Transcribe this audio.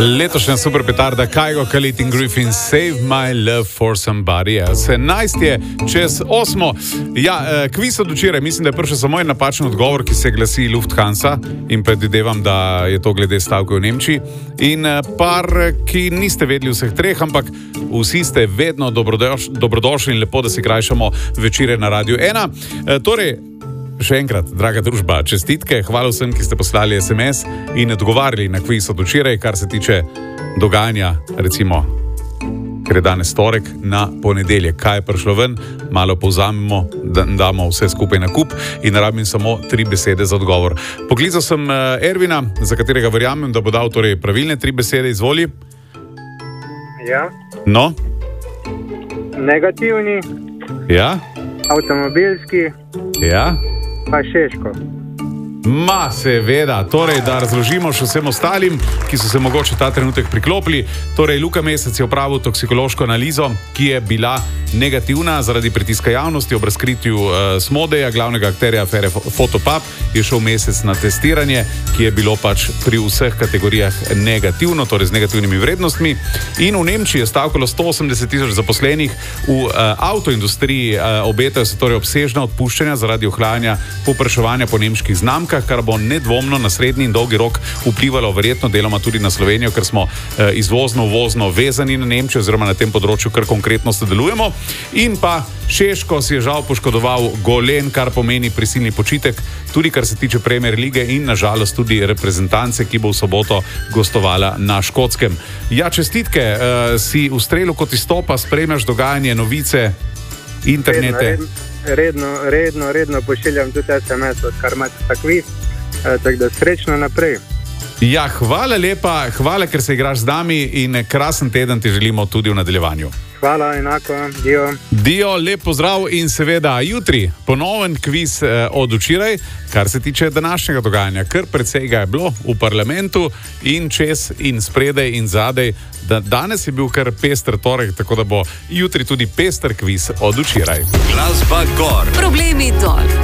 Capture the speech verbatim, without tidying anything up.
Letošnja super petarda Kygo, Khalid in Griffin, Save My Love for Somebody Else. enajst je čez osmo. Ja, kviz od včeraj, mislim, da je prišel samo en napačen odgovor, ki se glasi Lufthansa in predvidevam, da je to glede stavke v Nemčiji. In par, ki niste vedeli vseh treh, ampak vsi ste vedno dobrodoš, dobrodošli in lepo, da si krajšamo večere na Radiu ena. E, torej, še enkrat, draga družba, čestitke, hvala vsem, ki ste poslali es em es in odgovarjali na kviz od včeraj, kar se tiče dogajanja, recimo, ker je danes torek, na ponedeljek. Kaj je prišlo ven, malo povzamemo, da damo vse skupaj na kup in rabim samo tri besede za odgovor. Poklical sem Ervina, za katerega verjamem, da bo dal torej pravilne tri besede, izvoli. Ja. No? Negativni. Ja. Avtomobilski. Ja. Pa Šeško. Ma, seveda, torej, da razložimo še vsem ostalim, ki so se mogoče ta trenutek priklopili. Torej, Luka Mesec je opravil toksikološko analizo, ki je bila negativna zaradi pritiska javnosti ob razkritju uh, Smodeja, glavnega akterja afere Fotopub, je šel Mesec na testiranje, ki je bilo pač pri vseh kategorijah negativno, torej z negativnimi vrednostmi. In v Nemčiji je stavkalo sto osemdeset tisoč zaposlenih, v uh, avtoindustriji uh, obetajo se torej obsežna odpuščanja zaradi ohlajanja povpraševanja po nemških znamkah, kar bo nedvomno na srednji in dolgi rok vplivalo verjetno deloma tudi na Slovenijo, ker smo uh, izvozno-uvozno vezani na Nemčijo oziroma na tem področju kar konkretno sodelujemo. In pa Šeško si je žal poškodoval golen, kar pomeni prisilni počitek, tudi kar se tiče Premier lige in nažalost tudi reprezentance, ki bo v soboto gostovala na Škotskem. Ja, čestitke, uh, si v strelu kot izstopa, spremljaš dogajanje, novice, internete. Redno, redno, redno, redno pošiljam tudi es em es, odkar imate ta kviz, uh, tako da srečno naprej. Ja, hvala lepa, hvala, ker se igraš z nami in krasen teden ti želimo tudi v nadaljevanju. Hvala, enako, dio. Dio, lep pozdrav in seveda jutri ponoven kviz eh, od včeraj, kar se tiče današnjega dogajanja. Kar precej ga je bilo v parlamentu in čez in spredaj in zadej. Da danes je bil kar pester torek, tako da bo jutri tudi pester kviz od včeraj. Glasba gor. Problemi dol.